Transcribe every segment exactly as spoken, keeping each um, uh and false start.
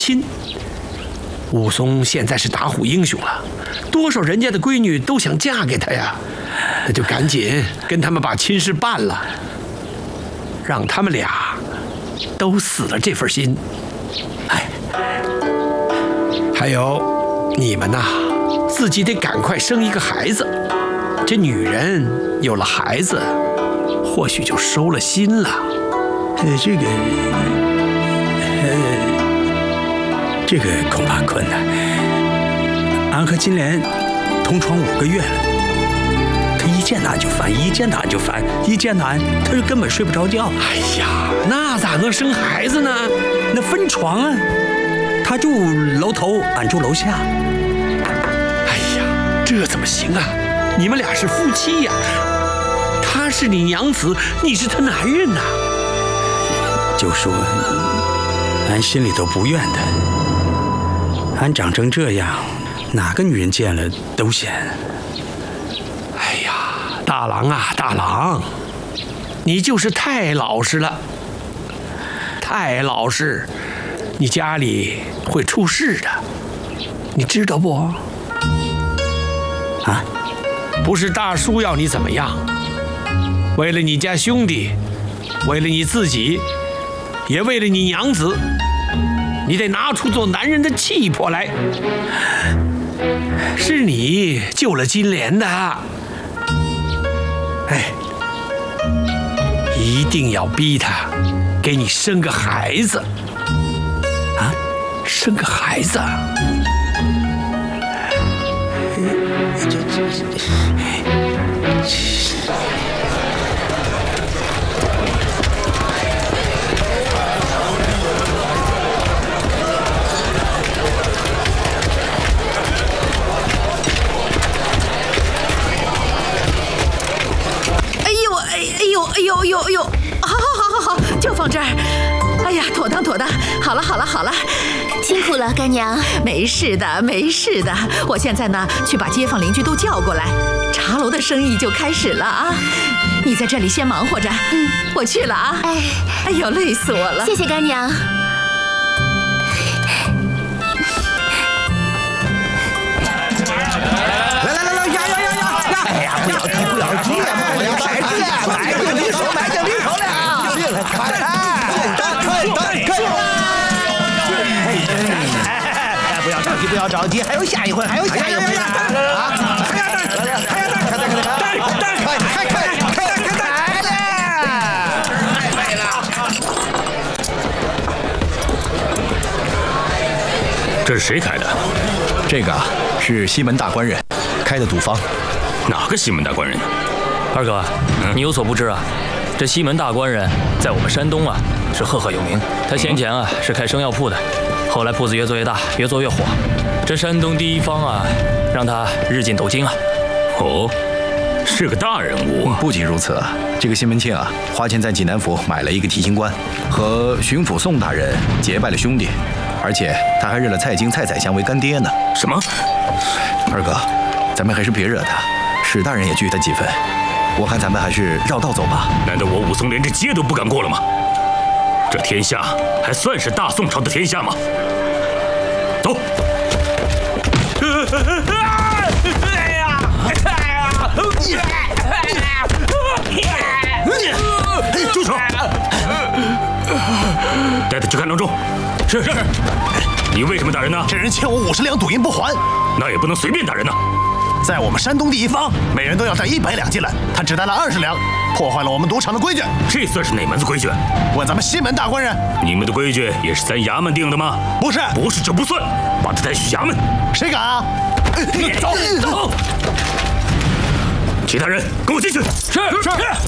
亲。武松现在是打虎英雄了，多少人家的闺女都想嫁给他呀，那就赶紧跟他们把亲事办了，让他们俩都死了这份心。哎，还有你们呐，自己得赶快生一个孩子。这女人有了孩子，或许就收了心了。 呃，这个，呃。这个恐怕困难。俺和金莲同床五个月了，他一见到俺就烦，一见到俺就烦，一见到俺他是根本睡不着觉。 哎呀，那咋能生孩子呢？ 那分床啊，他住楼头，俺住楼下。 哎呀，这怎么行啊？你们俩是夫妻呀，他是你娘子，你是他男人呐。 就说俺心里头不怨他。俺长成这样，哪个女人见了都嫌。 哎呀，大郎啊，大郎，你就是太老实了，太老实，你家里会出事的，你知道不？ 啊， 不是大叔要你怎么样，为了你家兄弟，为了你自己，也为了你娘子。你得拿出做男人的气魄来，是你救了金莲的，哎，一定要逼他给你生个孩子啊，生个孩子。这这哎呦哎呦哎呦！好好好好好，就放这儿。哎呀，妥当妥当。好了好了好了， 辛苦了，干娘。 没事的没事的，我现在呢去把街坊邻居都叫过来，茶楼的生意就开始了啊。你在这里先忙活着，嗯，我去了啊。哎，哎呦，累死我了。 谢谢干娘。 来来来来，呀呀呀呀！哎呀，不要急不要急呀，我要买进买进离手买进离手了。快来，快快快！不要着急不要着急，还有下一回还有下一回啊！还要等，还要等，还要等，等等等，开开开开开来了！太美了！ 这是谁开的？ 这个是西门大官人开的赌坊。 哪个西门大官人呢？ 二哥，嗯、你有所不知啊，这西门大官人在我们山东啊是赫赫有名。他先前啊是开生药铺的，后来铺子越做越大，越做越火。这山东第一方啊，让他日进斗金啊。 哦，是个大人物。 不仅如此，这个西门庆啊，花钱在济南府买了一个提刑官，和巡抚宋大人结拜了兄弟，而且他还认了蔡京、蔡宰相为干爹呢。 什么？ 二哥，咱们还是别惹他。史大人也惧他几分，我看咱们还是绕道走吧。 难道我武松连这街都不敢过了吗？这天下还算是大宋朝的天下吗？走！哎呀！哎呀！住手！带他去看郎中。是是。你为什么打人呢？ 这人欠我五十两赌银不还， 那也不能随便打人呐。 在我们山东第一方，每人都要带一百两进来，他只带了二十两，破坏了我们赌场的规矩。 这算是哪门子规矩？ 问咱们西门大官人， 你们的规矩也是咱衙门定的吗？ 不是， 不是就不算，把他带去衙门。 谁敢啊？ 走走！其他人跟我进去。是是。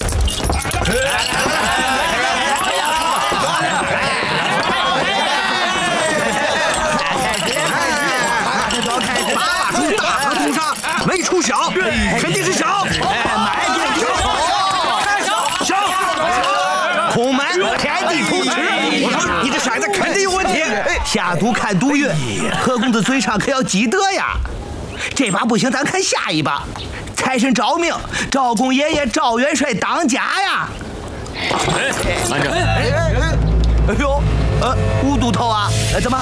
没出小，肯定是小。买点小，小，空门天地同吃。我说你这骰子肯定有问题。 下赌看赌运，何公子嘴上可要记得呀。这把不行，咱看下一把。财神赵命，赵公爷爷赵元帅当家呀。 哎，慢着！ 哎哎哎呦，呃，吴都头啊，怎么